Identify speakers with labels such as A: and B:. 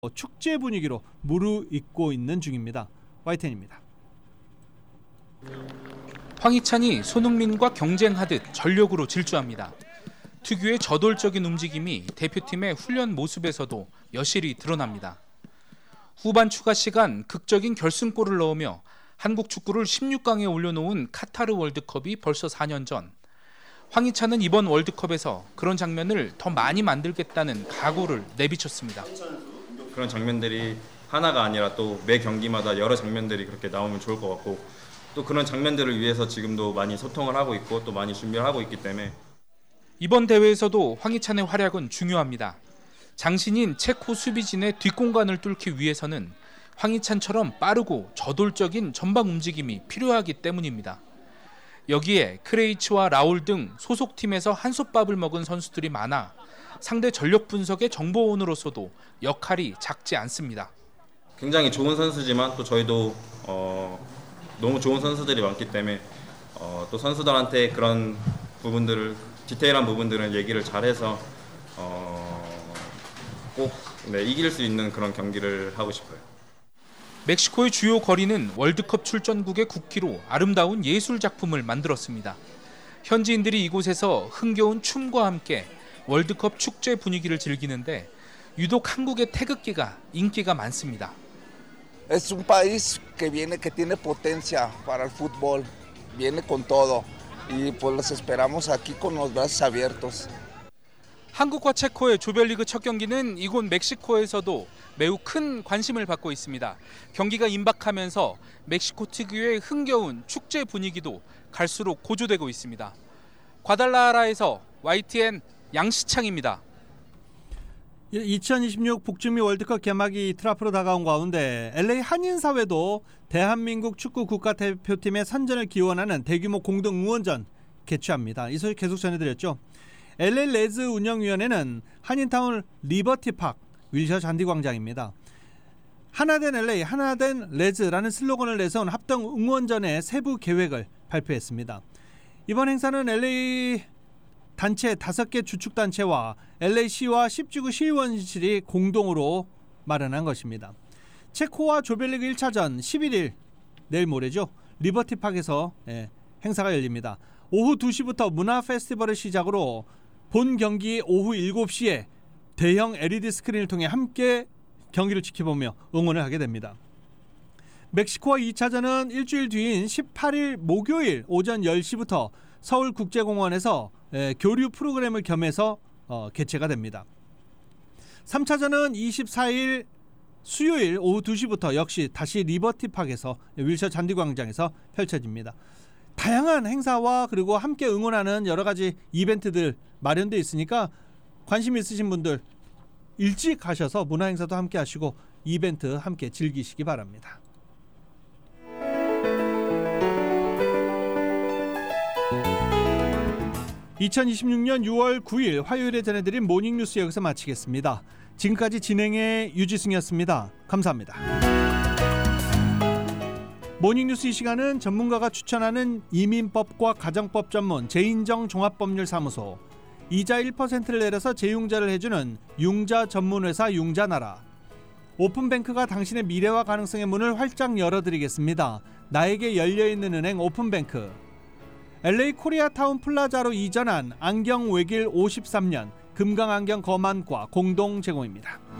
A: 축제 분위기로 무르익고 있는 중입니다. YTN입니다.
B: 황희찬이 손흥민과 경쟁하듯 전력으로 질주합니다. 특유의 저돌적인 움직임이 대표팀의 훈련 모습에서도 여실히 드러납니다. 후반 추가 시간 극적인 결승골을 넣으며 한국 축구를 16강에 올려놓은 카타르 월드컵이 벌써 4년 전. 황희찬은 이번 월드컵에서 그런 장면을 더 많이 만들겠다는 각오를 내비쳤습니다.
C: 그런 장면들이 하나가 아니라 또 매 경기마다 여러 장면들이 그렇게 나오면 좋을 것 같고, 또 그런 장면들을 위해서 지금도 많이 소통을 하고 있고 또 많이 준비를 하고 있기 때문에
B: 이번 대회에서도 황희찬의 활약은 중요합니다. 장신인 체코 수비진의 뒷공간을 뚫기 위해서는 황희찬처럼 빠르고 저돌적인 전방 움직임이 필요하기 때문입니다. 여기에 크레이츠와 라울 등 소속팀에서 한솥밥을 먹은 선수들이 많아 상대 전력 분석의 정보원으로서도 역할이 작지 않습니다.
C: 굉장히 좋은 선수지만 또 저희도 너무 좋은 선수들이 많기 때문에 또 선수들한테 그런 부분들을, 디테일한 부분들은 얘기를 잘해서 꼭 이길 수 있는 그런 경기를 하고 싶어요.
B: 멕시코의 주요 거리는 월드컵 출전국의 국기로 아름다운 예술 작품을 만들었습니다. 현지인들이 이곳에서 흥겨운 춤과 함께 월드컵 축제 분위기를 즐기는데 유독 한국의 태극기가 인기가 많습니다.
D: Es un país que tiene potencia para el fútbol, viene con todo y pues los esperamos aquí con los brazos abiertos.
B: 한국과 체코의 조별리그 첫 경기는 이곳 멕시코에서도 매우 큰 관심을 받고 있습니다. 경기가 임박하면서 멕시코 특유의 흥겨운 축제 분위기도 갈수록 고조되고 있습니다. 과달라하라에서 YTN 양시창입니다.
A: 2026 북중미 월드컵 개막이 이틀 앞으로 다가온 가운데 LA 한인사회도 대한민국 축구 국가대표팀의 선전을 기원하는 대규모 공동 응원전 개최합니다. 이 소식 계속 전해드렸죠. LA 레즈 운영위원회는 한인타운 리버티파크 윌셔 잔디광장입니다. 하나된 LA, 하나된 레즈라는 슬로건을 내세운 합동 응원전의 세부 계획을 발표했습니다. 이번 행사는 LA 단체 5개 주축단체와 LA시와 10지구 시의원실이 공동으로 마련한 것입니다. 체코와 조별리그 1차전 11일 내일 모레죠. 리버티파크에서 행사가 열립니다. 오후 2시부터 문화 페스티벌을 시작으로 본 경기 오후 7시에 대형 LED 스크린을 통해 함께 경기를 지켜보며 응원을 하게 됩니다. 멕시코와 2차전은 일주일 뒤인 18일 목요일 오전 10시부터 서울국제공원에서 교류 프로그램을 겸해서 개최가 됩니다. 3차전은 24일 수요일 오후 2시부터 역시 다시 리버티파크에서 윌셔 잔디광장에서 펼쳐집니다. 다양한 행사와 그리고 함께 응원하는 여러 가지 이벤트들 마련되어 있으니까 관심 있으신 분들 일찍 가셔서 문화행사도 함께 하시고 이벤트 함께 즐기시기 바랍니다. (2026년 6월 9일) 화요일에 전해드린 모닝뉴스 여기서 마치겠습니다. 지금까지 진행의 유지승이었습니다. 감사합니다. 모닝뉴스 이 시간은 전문가가 추천하는 이민법과 가정법 전문 재인정 종합법률사무소, 이자 1%를 내려서 재융자를 해주는 융자 전문회사 융자나라, 오픈뱅크가 당신의 미래와 가능성의 문을 활짝 열어드리겠습니다. 나에게 열려있는 은행 오픈뱅크, LA 코리아타운 플라자로 이전한 안경 외길 53년 금강안경 거만과 공동 제공입니다.